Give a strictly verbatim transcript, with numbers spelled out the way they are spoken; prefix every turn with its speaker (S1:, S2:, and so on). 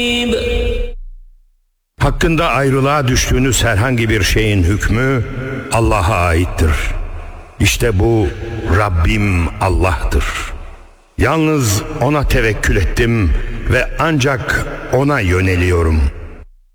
S1: Hakkında ayrılığa düştüğünüz herhangi bir şeyin hükmü Allah'a aittir. İşte bu Rabbim Allah'tır. Yalnız O'na tevekkül ettim ve ancak O'na yöneliyorum.